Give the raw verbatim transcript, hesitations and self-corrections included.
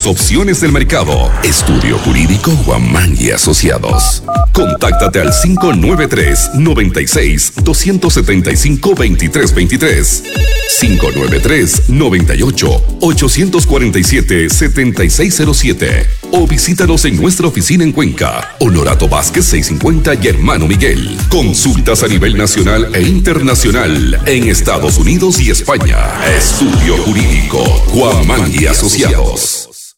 opciones del mercado. Estudio Jurídico Guamán y Asociados. Contáctate al cinco nueve tres, noventa y seis, doscientos setenta y cinco, veintitrés veintitrés. cinco nueve tres, noventa y ocho, ochocientos cuarenta y siete, setenta y seis cero siete. O visítanos en nuestra oficina en Cuenca, Honorato Vázquez seiscientos cincuenta y Hermano Miguel. Consultas a nivel nacional e internacional en Estados Unidos y España. Estudio Jurídico Guamán y Asociados.